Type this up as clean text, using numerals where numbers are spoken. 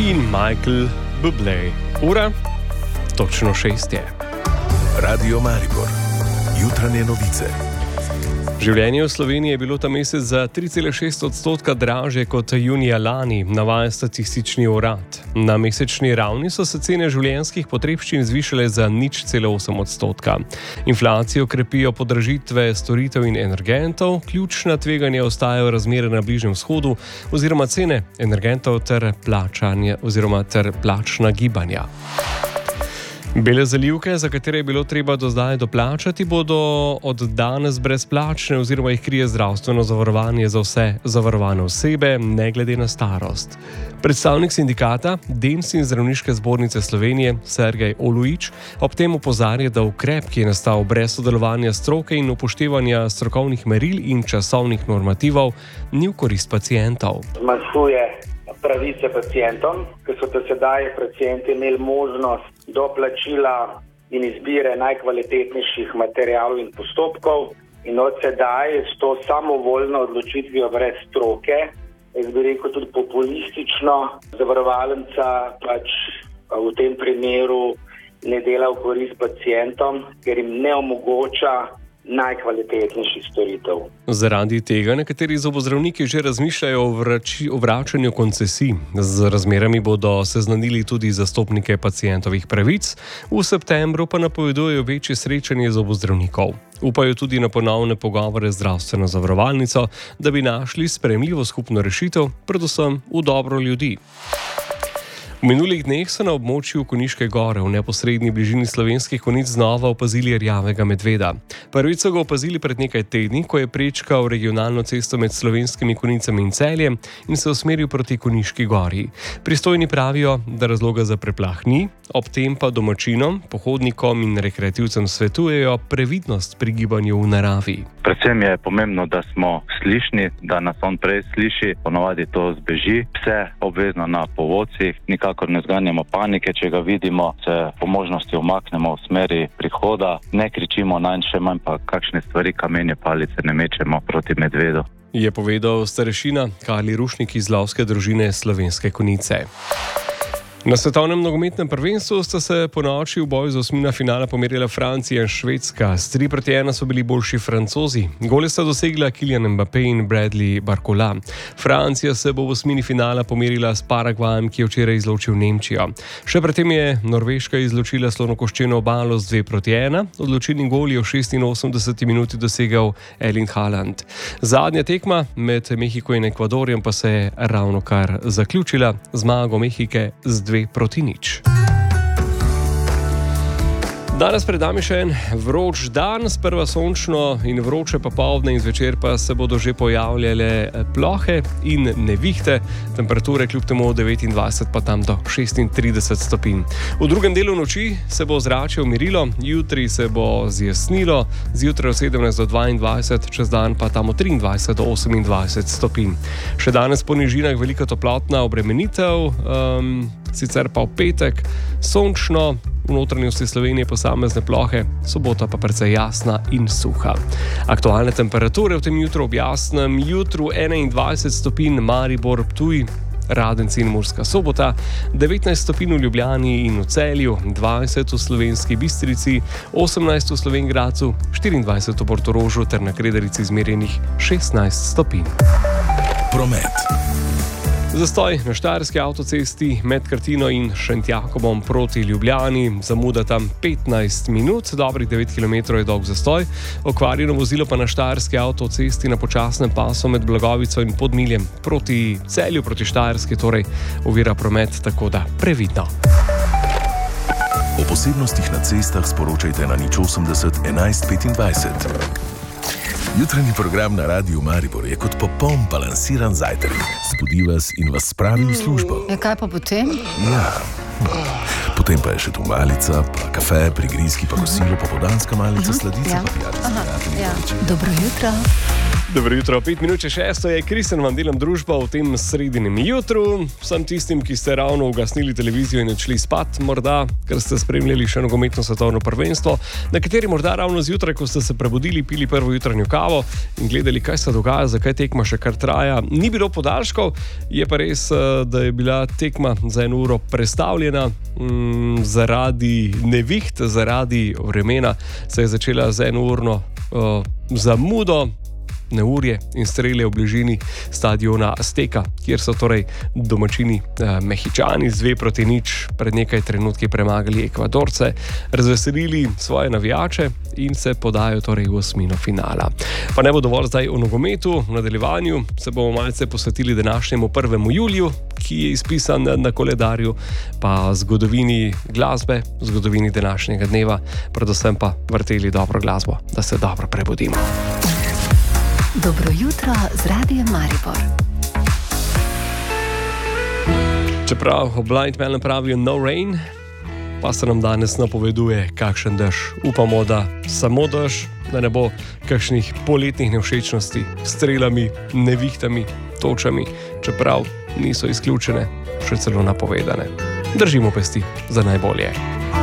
in Michael Bublé. Ura točno 6 je. Radio Maribor. Jutranje novice. Življenje v Sloveniji je bilo ta mesec za 3,6% dražje kot junija lani, navaja statistični urad. Na mesečni ravni so se cene življenjskih potrebščin zvišale za 0,8%. Inflacijo krepijo podražitve storitev in energentov, ključna tveganja ostajajo razmere na Bližnjem vzhodu oziroma cene energentov ter plačna gibanja. Bele zalivke, za katere je bilo treba do zdaj doplačati, bodo od danes brezplačne oziroma jih krije zdravstveno zavarovanje za vse zavarovane osebe, ne glede na starost. Predstavnik sindikata DEMS in Zdravniške zbornice Slovenije Sergej Olujič ob tem opozarja, da ukrep, ki je nastal brez sodelovanja stroke in upoštevanja strokovnih meril in časovnih normativov, ni v korist pacientov. Zmanjšuje pravice pacientom, ker so do sedaj pacienti imeli možnost do plačila in izbire najkvalitetnejših materialov in postopkov in od sedaj s to samovoljno odločitvijo brez stroke, jaz bi rekel tudi populistično, zavarovalnica pač v tem primeru ne dela v korist pacientom, ker jim ne omogoča najkvalitetnejših storitev. Zaradi tega nekateri zobozdravniki že razmišljajo o vračanju koncesij. Z razmerami bodo seznanili tudi zastopnike pacientovih pravic, v septembru pa napovedujejo večje srečanje zobozdravnikov. Upajo tudi na ponovne pogovore z zdravstveno zavarovalnico, da bi našli sprejemljivo skupno rešitev, predvsem v dobro ljudi. V minulih dneh so na območju Konjiške gore v neposrednji bližini Slovenskih Konjic znova opazili rjavega medveda. Prvič so ga opazili pred nekaj tedni, ko je prečkal regionalno cesto med Slovenskimi Konjicami in Celjem in se usmeril proti Konjiški gori. Pristojni pravijo, da razloga za preplah ni, ob tem pa domačinom, pohodnikom in rekreativcem svetujejo previdnost pri gibanju v naravi. Predvsem je pomembno, da smo slišni, da nas on prej sliši, ponavadi to zbeži. Vse obvezno na povodcih, nikakor ne zganjamo panike, če ga vidimo, se po možnosti umaknemo v smeri prihoda, ne kričimo nanj, še manj pa kakšne stvari, kamenje, palice ne mečemo proti medvedu. Je povedal starešina Karli Rušnik iz lovske družine Slovenske Konjice. Na svetovnem nogometnem prvenstvu sta se po noči v boju za osmina finala pomerila Francija in Švedska. S 3-1 so bili boljši Francozi. Gole sta dosegla Kylian Mbappé in Bradley Barcola. Francija se bo v osmini finala pomerila s Paragvajem, ki je včeraj izločil Nemčijo. Še predtem je Norveška izločila slonokoščeno obalo z 2-1. Odločilni gol je v 86 minuti dosegel Erling Haaland. Zadnja tekma med Mehiko in Ekvadorjem pa se je ravnokar zaključila zmago Mehike z 2-0. Danes pred nami še en vroč dan, sprva sončno in vroče popoldne in zvečer pa se bodo že pojavljale plohe in nevihte, temperature kljub temu 29 pa tam do 36 stopinj. V drugem delu noči se bo ozračje umirilo, jutri se bo zjasnilo, zjutraj od 17 do 22, čez dan pa tam od 23 do 28 stopinj. Še danes po nižinah velika toplotna obremenitev, sicer pa v petek sončno, v notranjosti Slovenije posamezne plohe, sobota pa precej jasna in suha. Aktualne temperature v tem jutru ob jasnem jutru 21 stopinj Maribor, Ptuj, Radenci in Murska Sobota, 19 stopinj v Ljubljani in v Celju, 20 v Slovenski Bistrici, 18 v Slovenj Gradcu, 24 v Portorožu ter na Kredarici izmerjenih 16 stopinj. Promet. Zastoj na štajerski avtocesti med Krtino in Šentjakobom proti Ljubljani, zamuda tam 15 minut, dobrih 9 km je dolg zastoj. Okvarjeno vozilo pa na štajerski avtocesti na počasnem pasu med Blagovico in Podmiljem proti Celju, proti Štajerski, torej ovira promet, tako da previdno. O posebnostih na cestah sporočajte na 080 11 25. Jutranji program na Radiu Maribor je kot popoln balansiran zajtrk. Zbudi vas in vas spravi v službo. Ja, kaj pa potem? Ja. Potem pa je še tu malica, pa kafe, prigrizki, pa kosilo, popoldanska malica, sladica, pa pijača. Dobro jutro. Dobro jutro, 5:06 je Kristjan vam delam družbo v tem sredinem jutru. Vsem tistim, ki ste ravno ugasnili televizijo in odšli spat, morda, ker ste spremljali še nogometno svetovno prvenstvo, nekateri morda ravno zjutraj, ko ste se prebudili, pili prvo jutranjo kavo in gledali, kaj se dogaja, zakaj tekma še kar traja. Ni bilo podaljškov, je pa res, da je bila tekma za 1 uro prestavljena zaradi neviht, zaradi vremena. Se je začela z 1-urno zamudo. Neurje in strele v bližini stadiona Azteka, kjer so torej domačini Mehičani z 2-0 pred nekaj trenutki premagali Ekvadorce, razveselili svoje navijače in se podajo torej v osmino finala. Pa ne bo dovolj zdaj o nogometu, v nadaljevanju se bomo malce posvetili današnjemu 1. juliju, ki je izpisan na koledarju, pa zgodovini glasbe, zgodovini današnjega dneva, predvsem pa vrteli dobro glasbo, da se dobro prebudimo. Dobro jutro z Radiem Maribor. Čeprav Blind Melon pravijo no rain, pa se nam danes napoveduje kakšen dež. Upamo, da samo dež, da ne bo kakšnih poletnih nevšečnosti s strelami, nevihtami, točami, čeprav niso izključene, še celo napovedane. Držimo pesti za najbolje.